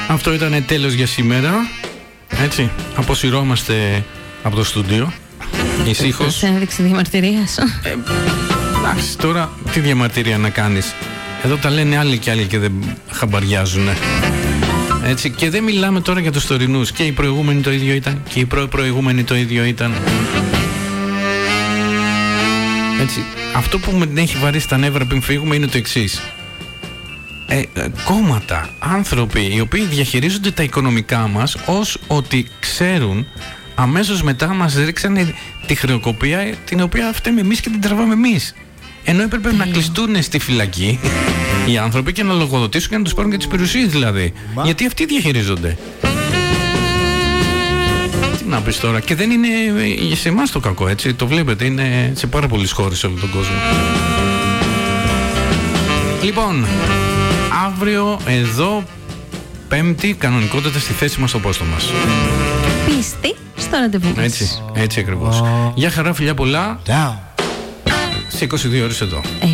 Αυτό ήταν τέλος για σήμερα. Έτσι, αποσυρώμαστε από το στούντιο. Ησύχως. Σε ένδειξη διαμαρτυρίας. Εντάξει, τώρα τι διαμαρτυρία να κάνεις. Εδώ τα λένε άλλοι και άλλοι και δεν χαμπαριάζουν. Έτσι, και δεν μιλάμε τώρα για τους τωρινούς. Και οι προηγούμενοι το ίδιο ήταν. Και οι προηγούμενοι το ίδιο ήταν. Έτσι, αυτό που με έχει βαρύ στα νεύρα πριν φύγουμε είναι το εξής. Κόμματα, άνθρωποι οι οποίοι διαχειρίζονται τα οικονομικά μας ως ότι ξέρουν, αμέσως μετά μας ρίξανε τη χρεοκοπία την οποία φταίμε εμείς και την τραβάμε εμείς. Ενώ έπρεπε να κλειστούν στη φυλακή οι άνθρωποι και να λογοδοτήσουν και να τους πάρουν και τις περιουσίες δηλαδή. Γιατί αυτοί διαχειρίζονται. Τι να πεις τώρα. Και δεν είναι σε εμάς το κακό, έτσι. Το βλέπετε, είναι σε πάρα πολλές χώρες σε όλο τον κόσμο. Λοιπόν, αύριο εδώ Πέμπτη κανονικότατα στη θέση μας στο πόστο μας. Πίστη στο ραντεβού μας. Έτσι ακριβώς. Γεια χαρά, φιλιά πολλά. Σε 22 ώρες εδώ.